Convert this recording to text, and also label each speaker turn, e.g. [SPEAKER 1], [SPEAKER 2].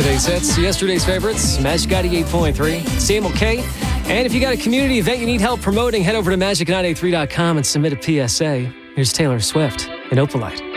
[SPEAKER 1] Today's hits, yesterday's favorites, Magic 98.3, Samuel K. And if you got a community event you need help promoting, head over to magic983.com and submit a PSA. Here's Taylor Swift and Opalite.